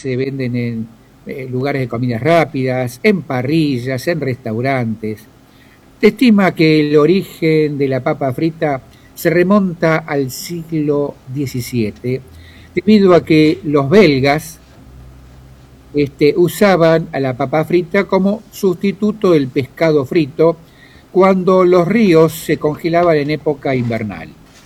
se venden en lugares de comidas rápidas, en parrillas, en restaurantes. Se estima que el origen de la papa frita se remonta al siglo XVII, debido a que los belgas usaban a la papa frita como sustituto del pescado frito cuando los ríos se congelaban en época invernal.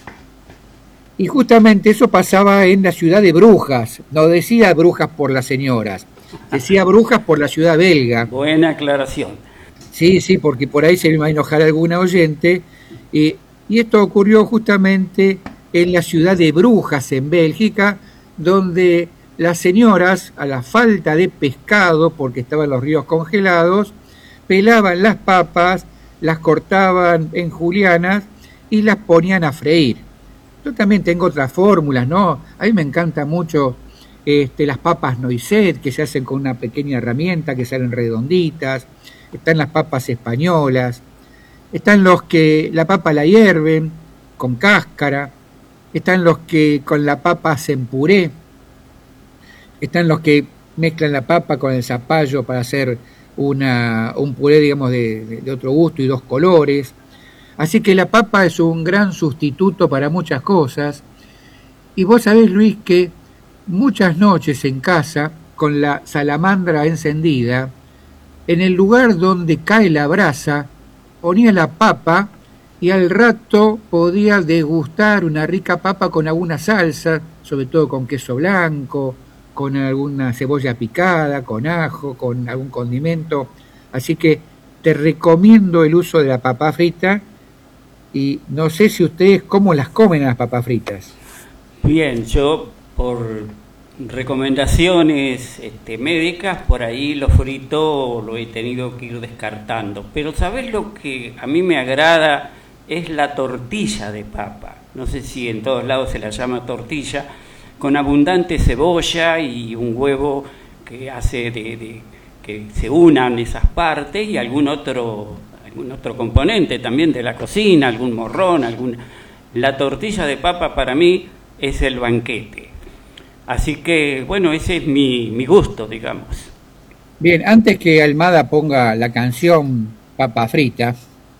Y justamente eso pasaba en la ciudad de Brujas. No decía Brujas por las señoras, decía Brujas por la ciudad belga. Buena aclaración. Sí, sí, porque por ahí se me va a enojar alguna oyente. Y esto ocurrió justamente en la ciudad de Brujas, en Bélgica, donde las señoras, a la falta de pescado, porque estaban los ríos congelados, pelaban las papas, las cortaban en julianas y las ponían a freír. Yo también tengo otras fórmulas, ¿no? A mí me encanta mucho las papas noisette, que se hacen con una pequeña herramienta, que salen redonditas. Están las papas españolas. Están los que la papa la hierven con cáscara. Están los que con la papa hacen puré. Están los que mezclan la papa con el zapallo para hacer un puré, digamos, de otro gusto y dos colores. Así que la papa es un gran sustituto para muchas cosas. Y vos sabés, Luis, que muchas noches en casa, con la salamandra encendida, en el lugar donde cae la brasa, ponía la papa y al rato podía degustar una rica papa con alguna salsa, sobre todo con queso blanco, con alguna cebolla picada, con ajo, con algún condimento. Así que te recomiendo el uso de la papa frita. Y no sé si ustedes cómo las comen a las papas fritas. Bien, yo por recomendaciones médicas, por ahí lo frito lo he tenido que ir descartando. Pero ¿sabés lo que a mí me agrada? Es la tortilla de papa. No sé si en todos lados se la llama tortilla, con abundante cebolla y un huevo que hace que se unan esas partes y algún otro componente también de la cocina, algún morrón, La tortilla de papa para mí es el banquete. Así que, bueno, ese es mi gusto, digamos. Bien, antes que Almada ponga la canción Papa Frita,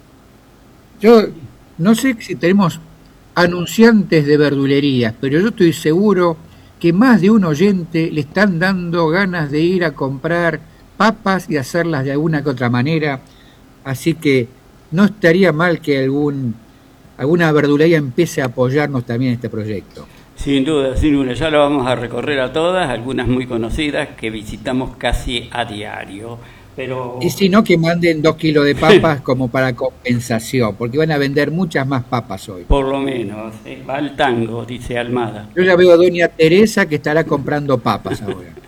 yo no sé si tenemos anunciantes de verdulerías, pero yo estoy seguro que más de un oyente le están dando ganas de ir a comprar papas y hacerlas de alguna que otra manera. Así que no estaría mal que alguna verdulería empiece a apoyarnos también en este proyecto. Sin duda, ya lo vamos a recorrer a todas, algunas muy conocidas que visitamos casi a diario. Pero... Y si no, que manden 2 kilos de papas como para compensación, porque van a vender muchas más papas hoy. Por lo menos, va al tango, dice Almada. Yo ya veo a doña Teresa que estará comprando papas ahora.